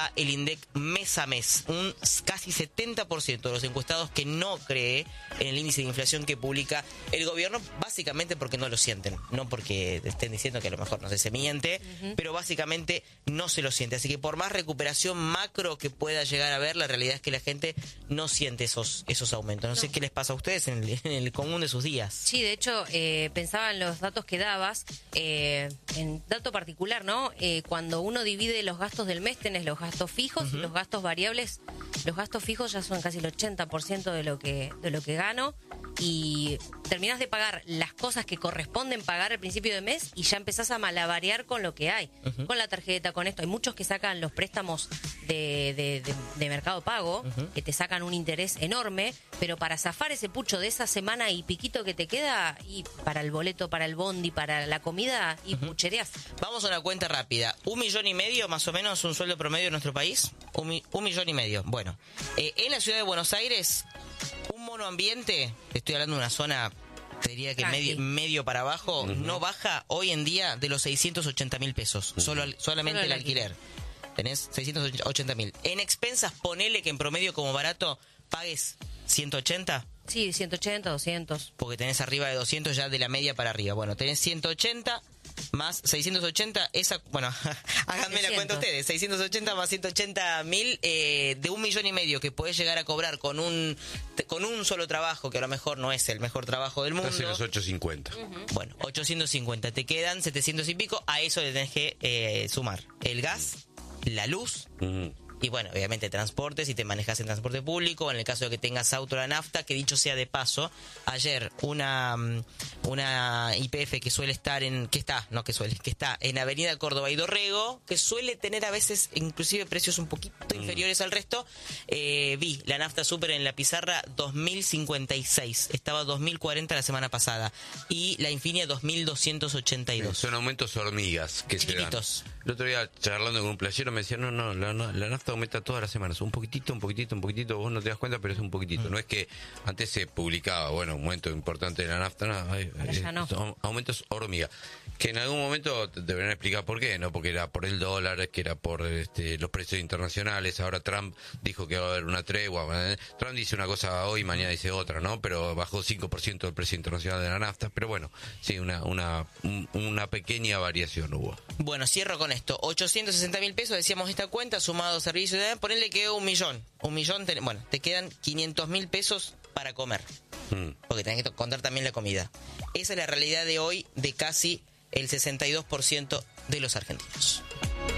da el INDEC mes a mes. Un casi 70% de los encuestados que no cree en el índice de inflación que publica el gobierno, básicamente porque no lo sienten, no porque estén diciendo que a lo mejor no sé, se miente, pero básicamente no se lo siente. Así que por más recuperación macro que pueda llegar a haber, la realidad es que la gente no siente esos aumentos. No sé qué les pasa a ustedes en el común de sus días. Sí, de hecho, pensaba en los datos que dabas, en dato particular, ¿no? Cuando uno divide los gastos del mes, tenés los gastos fijos y los gastos variables. Los gastos fijos ya son casi el 80% de lo que gano, y terminás de pagar las cosas que corresponden pagar al principio de mes y ya empezás a malabarear con lo que hay, con la tarjeta, con esto. Hay muchos que sacan los préstamos de Mercado Pago, que te sacan un interés enorme, pero para zafar ese pucho de esa semana y piquito que te queda, y para el boleto, para el bondi, para la comida, y puchereás. Vamos a una cuenta rápida. 1,5 millones más o menos un sueldo promedio en nuestro país. 1,5 millones. Bueno, en la ciudad de Buenos Aires, un monoambiente, estoy hablando de una zona, te diría que medio para abajo, no baja hoy en día de los 680.000 pesos. Solamente el alquiler. Tenés 680.000. En expensas, ponele que en promedio como barato pagues 180. Sí, 180, 200. Porque tenés arriba de 200 ya de la media para arriba. Bueno, tenés 180 más 680, bueno, háganme la cuenta ustedes, 680 más 180.000, de 1,5 millones que podés llegar a cobrar con un solo trabajo, que a lo mejor no es el mejor trabajo del mundo. Casi los 850. Bueno, 850, te quedan 700 y pico, a eso le tenés que sumar el gas, la luz, y bueno, obviamente transporte, si te manejas en transporte público, en el caso de que tengas auto, la nafta, que dicho sea de paso, ayer una YPF que suele estar que está en Avenida Córdoba y Dorrego, que suele tener a veces inclusive precios un poquito inferiores al resto, vi la nafta súper en la pizarra 2.056, estaba 2.040 la semana pasada, y la Infinia 2.282. Son aumentos hormigas que se dan. El otro día charlando con un playero me decía, no, la nafta aumenta todas las semanas, un poquitito, vos no te das cuenta, pero es un poquitito. No es que antes se publicaba, un aumento importante de la nafta, no. Son aumentos hormiga, que en algún momento deberán explicar por qué, no porque era por el dólar, que era por los precios internacionales. Ahora Trump dijo que va a haber una tregua. Trump dice una cosa hoy, mañana dice otra, ¿no? Pero bajó 5% el precio internacional de la nafta, pero bueno, sí, una pequeña variación hubo. Bueno, cierro con esto, 860.000 pesos, decíamos esta cuenta, sumado servicios, ponele que 1 millón. 1 millón, bueno, te quedan 500.000 pesos para comer, porque tenés que contar también la comida. Esa es la realidad de hoy de casi el 62% de los argentinos.